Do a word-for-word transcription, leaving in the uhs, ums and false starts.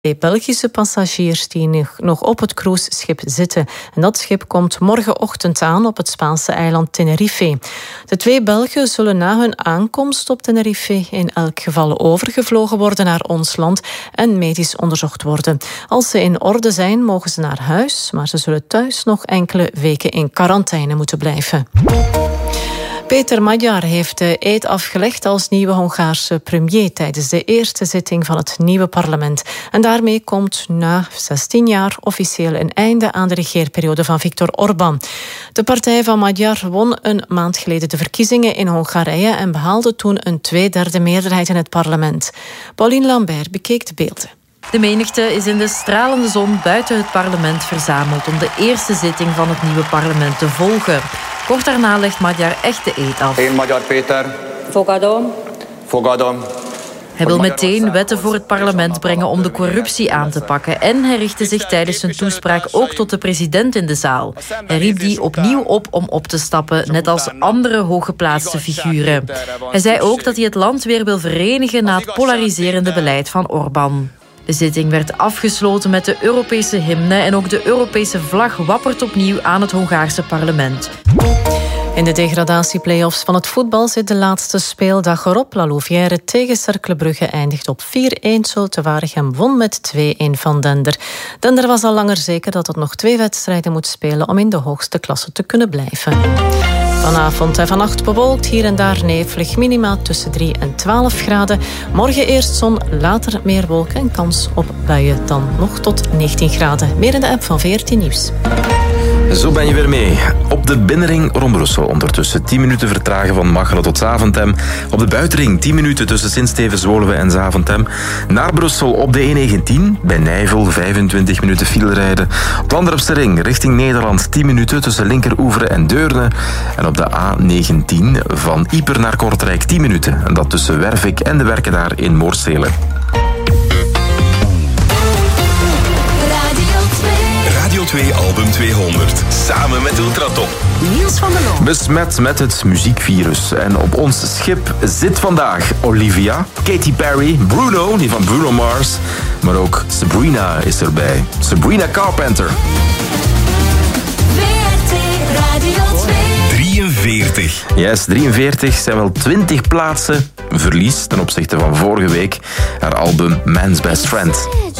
Twee Belgische passagiers die nog op het cruiseschip zitten. En dat schip komt morgenochtend aan op het Spaanse eiland Tenerife. De twee Belgen zullen na hun aankomst op Tenerife in elk geval overgevlogen worden naar ons land en medisch onderzocht worden. Als ze in orde zijn, mogen ze naar huis, maar ze zullen thuis nog enkele weken in quarantaine moeten blijven. Peter Magyar heeft de eed afgelegd als nieuwe Hongaarse premier tijdens de eerste zitting van het nieuwe parlement. En daarmee komt na zestien jaar officieel een einde aan de regeerperiode van Viktor Orbán. De partij van Magyar won een maand geleden de verkiezingen in Hongarije en behaalde toen een tweederde meerderheid in het parlement. Pauline Lambert bekeek de beelden. De menigte is in de stralende zon buiten het parlement verzameld om de eerste zitting van het nieuwe parlement te volgen. Kort daarna legt Magyar echt de eed af. Én Magyar Péter. Fogadom. Fogadom. Hij wil meteen wetten voor het parlement brengen om de corruptie aan te pakken. En hij richtte zich tijdens zijn toespraak ook tot de president in de zaal. Hij riep die opnieuw op om op te stappen, net als andere hooggeplaatste figuren. Hij zei ook dat hij het land weer wil verenigen na het polariserende beleid van Orbán. De zitting werd afgesloten met de Europese hymne en ook de Europese vlag wappert opnieuw aan het Hongaarse parlement. In de degradatieplayoffs van het voetbal zit de laatste speeldag erop. La Louvière tegen Cercle Brugge eindigt op vier-een. Zulte Waregem won met twee-een van Dender. Dender was al langer zeker dat het nog twee wedstrijden moet spelen om in de hoogste klasse te kunnen blijven. Vanavond en vannacht bewolkt, hier en daar nevelig, minima tussen drie en twaalf graden. Morgen eerst zon, later meer wolken en kans op buien, dan nog tot negentien graden. Meer in de app van veertien Nieuws. Zo ben je weer mee. Op de binnenring rond Brussel ondertussen tien minuten vertragen van Machelen tot Zaventem. Op de buitenring tien minuten tussen Sint-Stevens-Woluwe en Zaventem. Naar Brussel op de E negentien, bij Nijvel vijfentwintig minuten file rijden. Op de Antwerpse ring richting Nederland tien minuten tussen Linkeroeveren en Deurne. En op de A negentien van Ieper naar Kortrijk tien minuten. En dat tussen Wervik en de werken daar in Moorselen. Radio twee Album tweehonderd. Samen met Ultratop. Niels van der Loon. Besmet met het muziekvirus. En op ons schip zit vandaag Olivia, Katy Perry, Bruno, die van Bruno Mars. Maar ook Sabrina is erbij. Sabrina Carpenter. V R T Radio twee. drieënveertig. Yes, drieënveertig zijn wel twintig plaatsen verlies ten opzichte van vorige week. Haar album Man's Best Friend.